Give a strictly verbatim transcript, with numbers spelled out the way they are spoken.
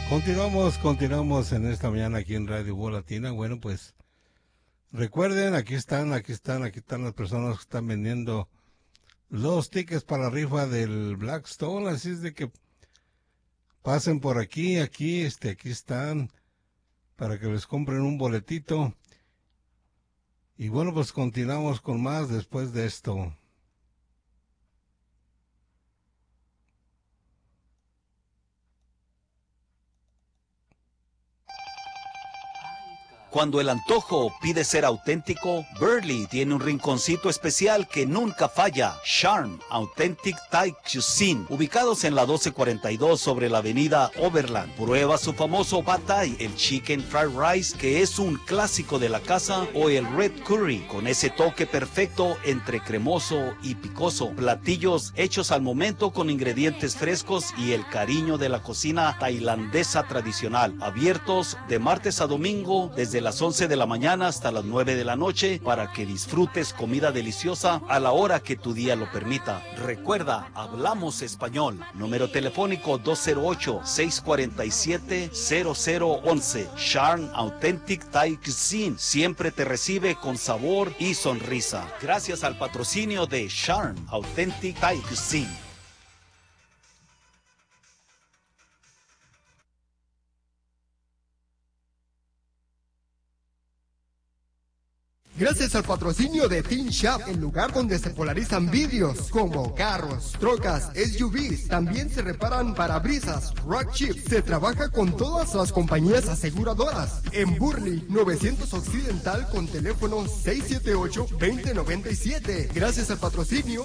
Continuamos, continuamos en esta mañana aquí en Radio Voz Latina. Bueno, pues recuerden, aquí están, aquí están, aquí están las personas que están vendiendo los tickets para la rifa del Blackstone, así es de que pasen por aquí, aquí, este, aquí están, para que les compren un boletito. Y bueno, pues continuamos con más después de esto. Cuando el antojo pide ser auténtico, Burley tiene un rinconcito especial que nunca falla. Charm Authentic Thai Cuisine, ubicados en la doce cuarenta y dos sobre la avenida Overland. Prueba su famoso Pad Thai, el Chicken Fried Rice, que es un clásico de la casa, o el Red Curry, con ese toque perfecto entre cremoso y picoso. Platillos hechos al momento con ingredientes frescos y el cariño de la cocina tailandesa tradicional. Abiertos de martes a domingo desde las once de la mañana hasta las nueve de la noche para que disfrutes comida deliciosa a la hora que tu día lo permita. Recuerda, hablamos español. Número telefónico dos cero ocho, seis cuatro siete, cero cero once. Charm Authentic Thai Cuisine siempre te recibe con sabor y sonrisa. Gracias al patrocinio de Charm Authentic Thai Cuisine. Gracias al patrocinio de Teen Shop, el lugar donde se polarizan vidrios como carros, trocas, S U Vs. También se reparan parabrisas, rock chips. Se trabaja con todas las compañías aseguradoras. En Burley, novecientos Occidental con teléfono seis siete ocho, dos cero nueve siete. Gracias al patrocinio